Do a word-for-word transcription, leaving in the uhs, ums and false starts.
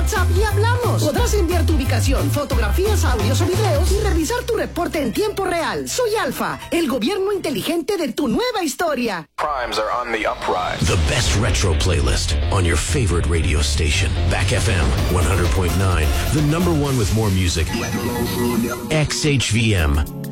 WhatsApp y hablamos. Podrás enviar tu ubicación, fotografías, audios o videos y revisar tu reporte en tiempo real. Soy Alfa, el gobierno inteligente de tu nueva historia. Crimes are on the uprise. The best retro playlist on your favorite radio station. Back F M one hundred point nine, the number one with more music. X H V M.